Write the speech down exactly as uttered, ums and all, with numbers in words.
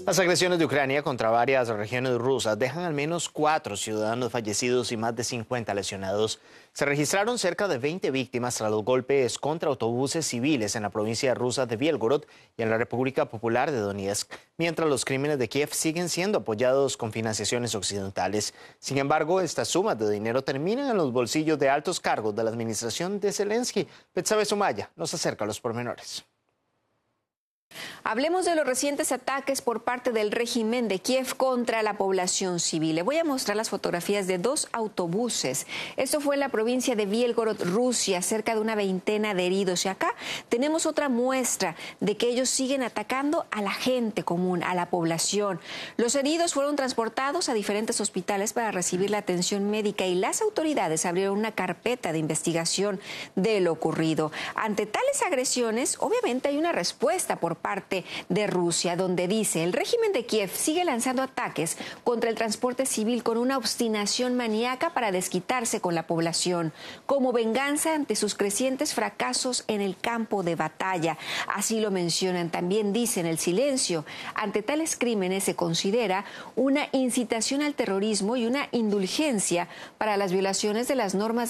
Las agresiones de Ucrania contra varias regiones rusas dejan al menos cuatro ciudadanos fallecidos y más de cincuenta lesionados. Se registraron cerca de veinte víctimas tras los golpes contra autobuses civiles en la provincia rusa de Bielgorod y en la República Popular de Donetsk, mientras los crímenes de Kiev siguen siendo apoyados con financiaciones occidentales. Sin embargo, estas sumas de dinero terminan en los bolsillos de altos cargos de la administración de Zelensky. Betsabe Sumaya nos acerca a los pormenores. Hablemos de los recientes ataques por parte del régimen de Kiev contra la población civil. Le voy a mostrar las fotografías de dos autobuses. Esto fue en la provincia de Bielgorod, Rusia, cerca de una veintena de heridos. Y acá tenemos otra muestra de que ellos siguen atacando a la gente común, a la población. Los heridos fueron transportados a diferentes hospitales para recibir la atención médica y las autoridades abrieron una carpeta de investigación de lo ocurrido. Ante tales agresiones, obviamente hay una respuesta por parte de Rusia, donde dice el régimen de Kiev sigue lanzando ataques contra el transporte civil con una obstinación maníaca para desquitarse con la población, como venganza ante sus crecientes fracasos en el campo de batalla. Así lo mencionan. También dicen el silencio ante tales crímenes se considera una incitación al terrorismo y una indulgencia para las violaciones de las normas